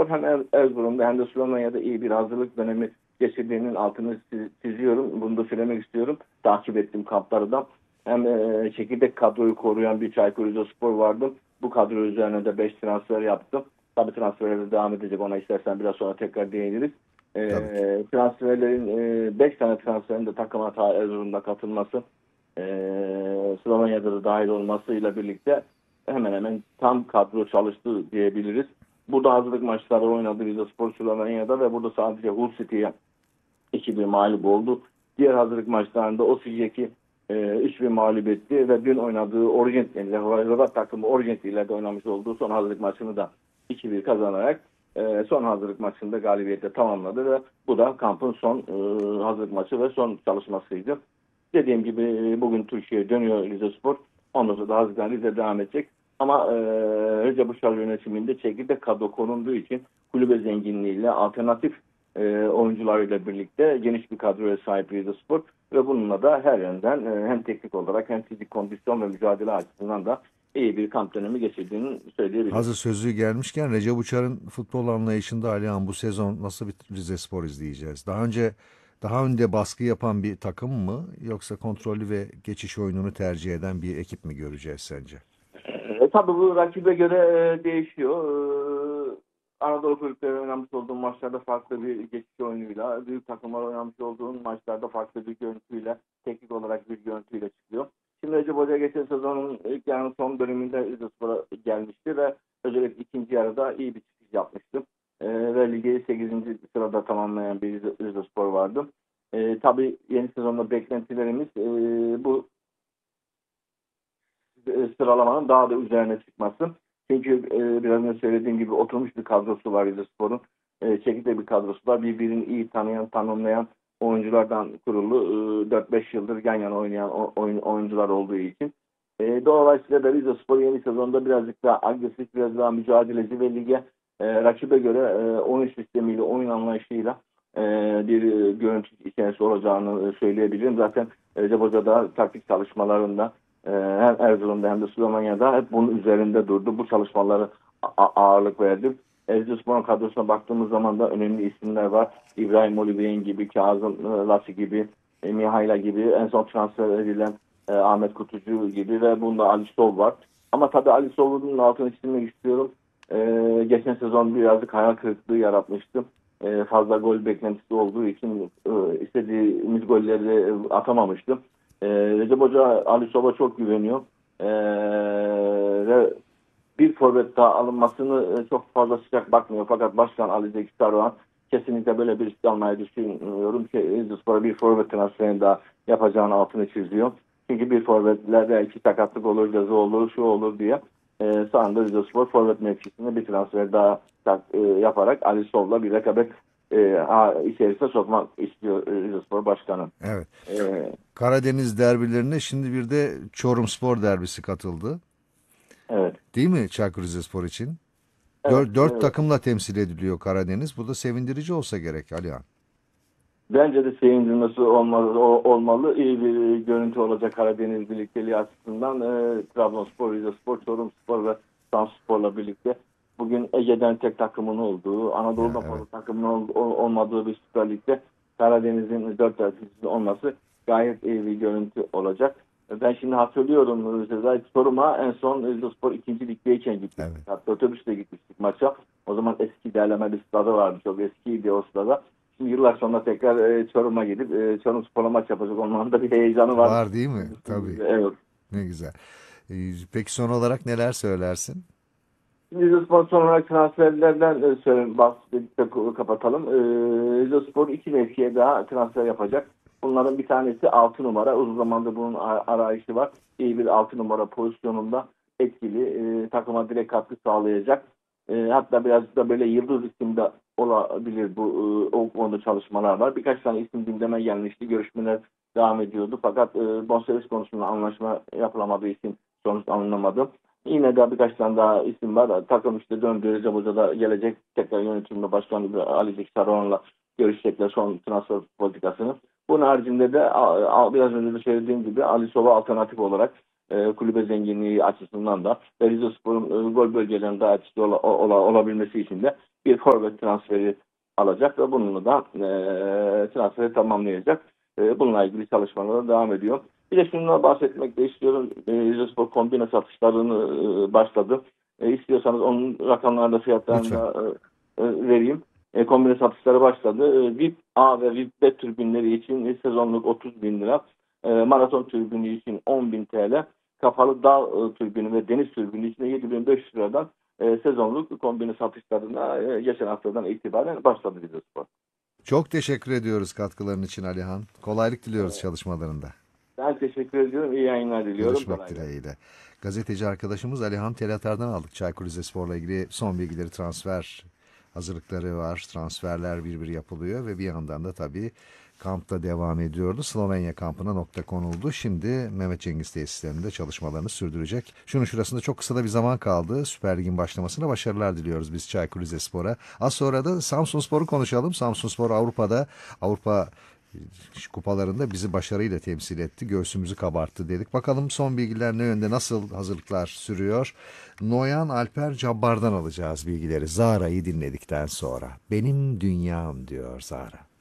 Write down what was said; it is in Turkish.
Rizespor hem Erzurum'da hem de Slovenya'da iyi bir hazırlık dönemi geçirdiğinin altını çiziyorum. Bunu da söylemek istiyorum. Takip ettim kampları da. Hem çekirdek kadroyu koruyan bir Çaykur Rizespor vardı. Bu kadro üzerine de 5 transfer yaptım. Tabii transferlere devam edecek. Ona istersen biraz sonra tekrar değiniriz. Tabii ki. Transferlerin 5 tane transferin de takıma ta Erzurum'da katılması, Slovenya'da da dahil olmasıyla birlikte hemen hemen tam kadro çalıştı diyebiliriz. Burada hazırlık maçları oynadı Rizespor Slovenya'da ve burada sadece Hull City'ye 2-1 mağlup oldu. Diğer hazırlık maçlarında Osije'ki 3-1 mağlup etti ve dün oynadığı Orient ile Hırvat takımı Orient ile de oynamış olduğu son hazırlık maçını da 2-1 kazanarak son hazırlık maçında galibiyetle tamamladı ve bu da kampın son hazırlık maçı ve son çalışmasıydı. Dediğim gibi bugün Türkiye'ye dönüyor Rizespor. Ondan sonra da hazırlıklar Rize devam edecek. Ama Recep Uçar yönetiminde çekirdek kadro konulduğu için kulübe zenginliğiyle alternatif oyuncularıyla birlikte geniş bir kadroya sahip Rizespor ve bununla da her yönden hem teknik olarak hem fizik kondisyon ve mücadele açısından da iyi bir kamp dönemi geçirdiğini söyleyebiliriz. Hazır sözlüğü gelmişken Recep Uçar'ın futbol anlayışında Alihan bu sezon nasıl bir Rizespor izleyeceğiz? Daha önce baskı yapan bir takım mı yoksa kontrollü ve geçiş oyununu tercih eden bir ekip mi göreceğiz sence? Tabii bu rakibe göre değişiyor. Anadolu kulüpleri oynamış olduğun maçlarda farklı bir geçiş oyunuyla, büyük takımlar oynamış olduğun maçlarda farklı bir görüntüyle, teknik olarak bir görüntüyle çıkıyor. Şimdi Recep Hoca geçen sezonun ilk yarının son bölümünde Rizespor'a gelmişti ve özellikle ikinci yarıda iyi bir çıkış yapmıştı. Ve ligi 8. sırada tamamlayan bir Rizespor vardı. Tabii yeni sezonda beklentilerimiz bu sıralamanın daha da üzerine çıkması. Çünkü biraz önce söylediğim gibi oturmuş bir kadrosu var Rizespor'un. Çekirdek bir kadrosu var. Birbirini iyi tanıyan, tanımlayan oyunculardan kurulu 4-5 yıldır yan yana oynayan oyuncular olduğu için. Dolayısıyla da Rizespor yeni sezonda birazcık daha agresif, biraz daha mücadeleci ve lige rakibe göre oyun sistemiyle, oyun anlayışıyla bir görüntü içerisinde olacağını söyleyebilirim. Zaten Recep Hoca da taktik çalışmalarında hem Erzurum'da hem de Slovenya'da hep bunun üzerinde durdu. Bu çalışmaları ağırlık verdi. Erzurum kadrosuna baktığımız zaman da önemli isimler var. İbrahim Oliveyn gibi, Kazım Lasi gibi, Mihayla gibi, en son transfer edilen Ahmet Kutucu gibi ve bunda Ali Sol var. Ama tabii Ali Sol'un altını çizmek istiyorum. Geçen sezon birazcık hayal kırıklığı yaratmıştı. Fazla gol beklentisi olduğu için istediğimiz golleri atamamıştım. Recep Hoca Ali Sob'a çok güveniyor. Ve bir forvet daha alınmasını çok fazla sıcak bakmıyor. Fakat Başkan Ali Zeki Saruhan kesinlikle böyle bir risk almayı düşünüyorum ki Rizespor'a bir forvet transferini daha yapacağını altını çiziyor. Çünkü bir forvetle belki sakatlık olur, ceza olur, şu olur diye şu anda Rizespor forvet mevkisinde bir transfer daha yaparak Ali Sob'la bir rekabet içerisine sokmak istiyor Rizespor Başkanı. Evet. E, Karadeniz derbilerine şimdi bir de Çorumspor derbisi katıldı. evet. Değil mi Çaykur Rizespor için? Evet, Dört evet. takımla temsil ediliyor Karadeniz. Bu da sevindirici olsa gerek Alihan. Bence de sevindirmesi olmalı. İyi bir görüntü olacak Karadeniz birlikteliği açısından. Trabzonspor, Rizespor, Çorumspor ve Samspor'la birlikte bugün Ege'den tek takımın olduğu, Ya Anadolu'dan evet. fazla takımın olmadığı bir Süper Lig'de Karadeniz'in 4 temsilcisinin olması gayet iyi bir görüntü olacak. Ben şimdi hatırlıyorum Çorum'a en son Rizespor 2. Lig'deyken gitmiştik. Evet. Hatta otobüsle gitmiştik maça. O zaman eski derleme bir stadı vardı. Çok eskiydi o stada. Şimdi yıllar sonra tekrar Çorum'a gidip Çorumspor'la maç yapacak olmanın da bir heyecanı var. Var değil mi? Tabii. Evet. Ne güzel. Peki son olarak neler söylersin? Şimdi Rizespor son olarak transferlerden bahsedip de kapatalım. Rizespor iki mevkiye daha transfer yapacak. Bunların bir tanesi 6 numara. Uzun zamandır bunun arayışı var. İyi bir 6 numara pozisyonunda etkili takıma direkt katkı sağlayacak. Hatta birazcık da böyle yıldız isim de olabilir bu o konuda çalışmalar var. Birkaç tane isim gündeme gelmişti. Görüşmeler devam ediyordu. Fakat bonservis konusunda anlaşma yapılamadığı için sonuç alınamadı. Yine de birkaç tane daha isim var. Takım işte döndü. Recep Hoca da gelecek. Tekrar yönetimde Başkanı Ali Zeki Saruhan'la görüşecekler son transfer politikasını. Bunun haricinde de biraz önce de söylediğim gibi Ali Sova alternatif olarak kulübe zenginliği açısından da ve Rizespor'un gol bölgelerinde daha etkili olabilmesi için de bir forvet transferi alacak ve bununla da transferi tamamlayacak. Bununla ilgili çalışmalara devam ediyor. Bir de şundan bahsetmek de istiyorum. Rizespor kombine satışlarını başladı. İstiyorsanız onun rakamlarını, fiyatlarını Lütfen. da vereyim. Kombine satışları başladı. VIP A ve VIP B türbinleri için sezonluk 30 bin lira. Maraton türbünü için 10 bin TL. Kapalı dağ türbünü ve deniz türbünü için 7.500 liradan sezonluk kombine satışlarına geçen haftadan itibaren başladı Rizespor. Çok teşekkür ediyoruz katkıların için Alihan. Kolaylık diliyoruz çalışmalarında. Ben teşekkür ediyorum. İyi yayınlar diliyorum. Görüşmek Kolay gelsin. dileğiyle. Gazeteci arkadaşımız Alihan Telatar'dan aldık. Çaykur Rizespor'la ilgili son bilgileri, transfer hazırlıkları var. Transferler bir yapılıyor ve bir yandan da tabii kampta devam ediyordu. Slovenya kampına nokta konuldu. Şimdi Mehmet Cengiz tesislerinde çalışmalarını sürdürecek. Şunun şurasında çok kısa da bir zaman kaldı. Süper Lig'in başlamasına başarılar diliyoruz biz Çaykur Rizespor'a. Az sonra da Samsunspor'u konuşalım. Samsunspor Avrupa kupalarında bizi başarıyla temsil etti. Göğsümüzü kabarttı dedik. Bakalım son bilgiler ne yönde, nasıl hazırlıklar sürüyor? Noyan Alper Cabbar'dan alacağız bilgileri. Zara'yı dinledikten sonra. Benim dünyam diyor Zara.